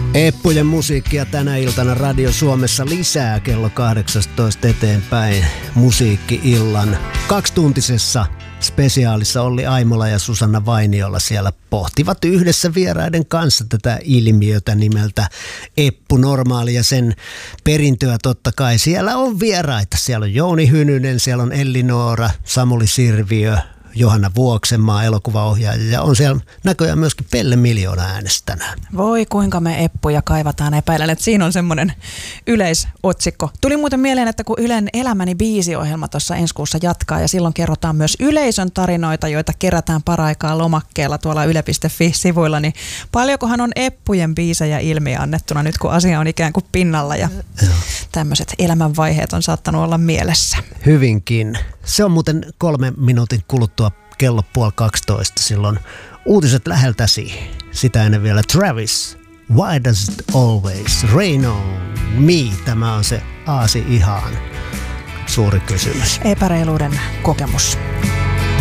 Eppujen musiikkia tänä iltana Radio Suomessa lisää kello 18 eteenpäin musiikki-illan 2-tuntisessa spesiaalissa Olli Aimola ja Susanna Vainiola siellä pohtivat yhdessä vieraiden kanssa tätä ilmiötä nimeltä Eppu Normaali ja sen perintöä totta kai. Siellä on vieraita, siellä on Jouni Hynynen, siellä on Elli Noora, Samuli Sirviö, Johanna Vuoksenmaa, elokuvaohjaaja, ja on siellä näköjään myöskin Pelle Miljoona äänestänään. Voi kuinka me eppuja kaivataan, epäilen, että siinä on semmoinen yleisotsikko. Tuli muuten mieleen, että kun Ylen Elämäni biisiohjelma tuossa ensi kuussa jatkaa, ja silloin kerrotaan myös yleisön tarinoita, joita kerätään paraikaa lomakkeella tuolla yle.fi-sivuilla, niin paljonkohan on eppujen biisejä ilmi annettuna nyt, kun asia on ikään kuin pinnalla, ja tämmöiset elämänvaiheet on saattanut olla mielessä. Hyvinkin. Se on muuten 3 minuutin kuluttua kello 11:30. Silloin uutiset läheltäsi. Sitä ennen vielä Travis. Why does it always rain on me? Tämä on se aasi ihan suuri kysymys. Epäreiluuden kokemus.